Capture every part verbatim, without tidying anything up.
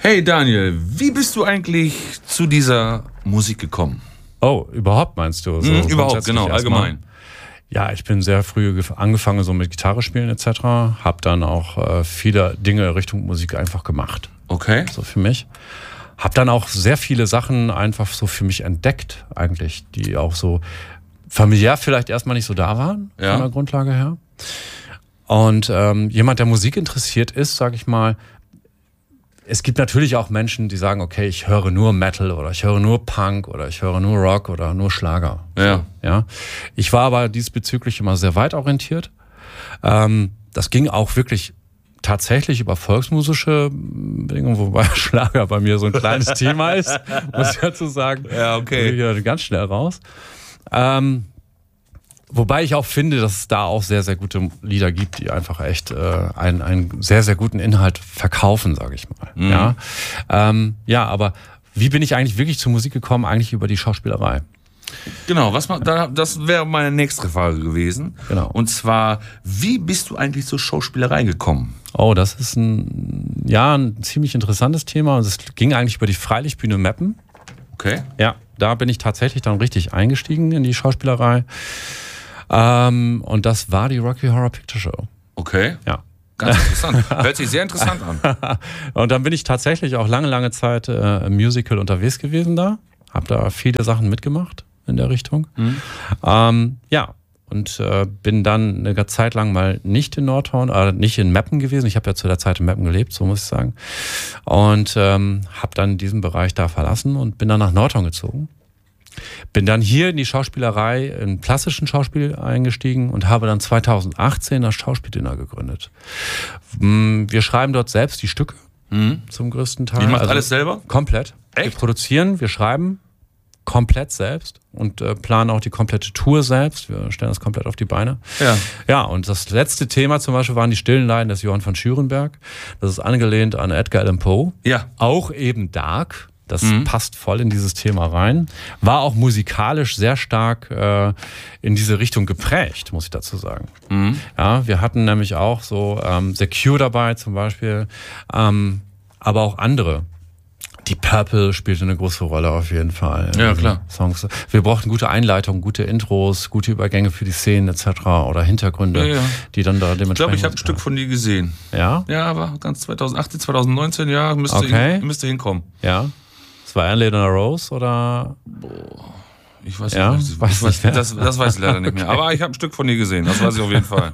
Hey Daniel, wie bist du eigentlich zu dieser Musik gekommen? Oh, überhaupt meinst du? So mhm, überhaupt, genau, allgemein. Ja, ich bin sehr früh angefangen so mit Gitarre spielen et cetera. Hab dann auch äh, viele Dinge Richtung Musik einfach gemacht. Okay. So für mich. Hab dann auch sehr viele Sachen einfach so für mich entdeckt eigentlich, die auch so familiär vielleicht erstmal nicht so da waren, ja. von der Grundlage her. Und ähm, jemand, der Musik interessiert ist, sag ich mal, es gibt natürlich auch Menschen, die sagen, okay, ich höre nur Metal oder ich höre nur Punk oder ich höre nur Rock oder nur Schlager. Ja. So, ja. Ich war aber diesbezüglich immer sehr weit orientiert. Ähm, das ging auch wirklich tatsächlich über volksmusische Dinge, wobei Schlager bei mir so ein kleines Thema ist, muss ich dazu sagen. Ja, okay. Da bin ich ganz schnell raus. Ähm, Wobei ich auch finde, dass es da auch sehr, sehr gute Lieder gibt, die einfach echt äh, einen, einen sehr, sehr guten Inhalt verkaufen, sage ich mal. Mhm. Ja. Ähm, ja, aber wie bin ich eigentlich wirklich zur Musik gekommen? Eigentlich über die Schauspielerei. Genau, was man, da, das wäre meine nächste Frage gewesen. Genau. Und zwar, wie bist du eigentlich zur Schauspielerei gekommen? Oh, das ist ein, ja, ein ziemlich interessantes Thema. Es ging eigentlich über die Freilichtbühne Meppen. Okay. Ja, da bin ich tatsächlich dann richtig eingestiegen in die Schauspielerei. Ähm, und das war die Rocky Horror Picture Show. Okay. Ja. Ganz interessant. Hört sich sehr interessant an. Und dann bin ich tatsächlich auch lange, lange Zeit äh, im Musical unterwegs gewesen da. Hab da viele Sachen mitgemacht in der Richtung. Mhm. Ähm, ja, und äh, bin dann eine Zeit lang mal nicht in Nordhorn, äh, nicht in Meppen gewesen. Ich habe ja zu der Zeit in Meppen gelebt, so muss ich sagen. Und ähm, habe dann diesen Bereich da verlassen und bin dann nach Nordhorn gezogen. Bin dann hier in die Schauspielerei, in klassischen Schauspiel eingestiegen und habe dann zweitausendachtzehn das Schauspieldinner gegründet. Wir schreiben dort selbst die Stücke mhm. zum größten Teil. Ihr macht also alles selber? Komplett. Echt? Wir produzieren, wir schreiben komplett selbst und äh, planen auch die komplette Tour selbst. Wir stellen das komplett auf die Beine. Ja. Ja, und das letzte Thema zum Beispiel waren die stillen Leiden des Johann von Schürenberg. Das ist angelehnt an Edgar Allan Poe. Ja. Auch eben dark. Das mhm. passt voll in dieses Thema rein. War auch musikalisch sehr stark äh, in diese Richtung geprägt, muss ich dazu sagen. Mhm. Ja, wir hatten nämlich auch so ähm, The Cure dabei zum Beispiel, ähm, aber auch andere. Die Purple spielte eine große Rolle auf jeden Fall. Ja, klar. Songs. Wir brauchten gute Einleitungen, gute Intros, gute Übergänge für die Szenen et cetera oder Hintergründe, ja, ja. die dann da dementsprechend... Ich glaube, ich habe ein Stück von dir gesehen. Ja? Ja, aber ganz zweitausendachtzehn, zweitausendneunzehn, ja, müsste, okay. hin, müsste hinkommen. Ja. Das war Anne Lena Rose oder... Boah. Ich weiß, ja, nicht, ich weiß weiß nicht mehr. Das, das weiß ich leider nicht mehr. Aber ich habe ein Stück von dir gesehen, das weiß ich auf jeden Fall.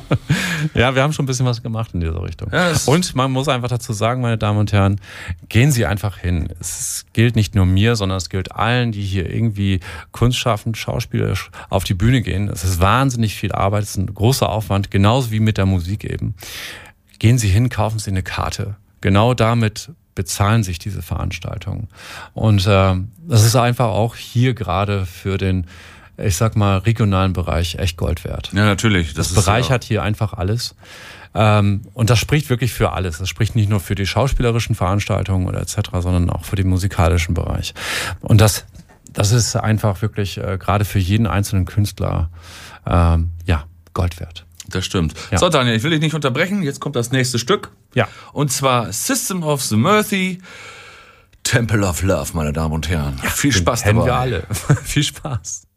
Ja, wir haben schon ein bisschen was gemacht in dieser Richtung. Ja, und man muss einfach dazu sagen, meine Damen und Herren, gehen Sie einfach hin. Es gilt nicht nur mir, sondern es gilt allen, die hier irgendwie kunstschaffend, schauspielerisch auf die Bühne gehen. Es ist wahnsinnig viel Arbeit, es ist ein großer Aufwand, genauso wie mit der Musik eben. Gehen Sie hin, kaufen Sie eine Karte. Genau damit bezahlen sich diese Veranstaltungen. Und äh, das ist einfach auch hier gerade für den, ich sag mal, regionalen Bereich echt Gold wert. Ja, natürlich. Das, das bereichert ja hier einfach alles. Ähm, und das spricht wirklich für alles. Das spricht nicht nur für die schauspielerischen Veranstaltungen oder et cetera, sondern auch für den musikalischen Bereich. Und das, das ist einfach wirklich äh, gerade für jeden einzelnen Künstler ähm, ja, Gold wert. Das stimmt. Ja. So, Daniel, ich will dich nicht unterbrechen. Jetzt kommt das nächste Stück. Ja. Und zwar System of the Mercy, Temple of Love, meine Damen und Herren. Ja, viel Spaß kennen dabei. wir alle. Viel Spaß.